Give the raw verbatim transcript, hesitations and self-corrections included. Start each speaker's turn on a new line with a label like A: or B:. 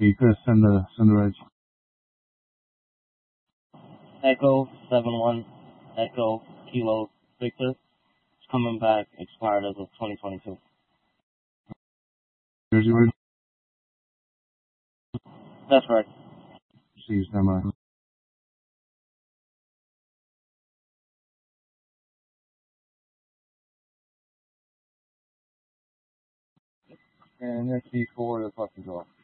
A: you could send the send the reg.
B: Echo seven one Echo Kilo Victor. It's coming back expired as of twenty twenty-two.
A: Jersey reg.
B: That's right.
A: See, stand by. And X D four, the fucking door.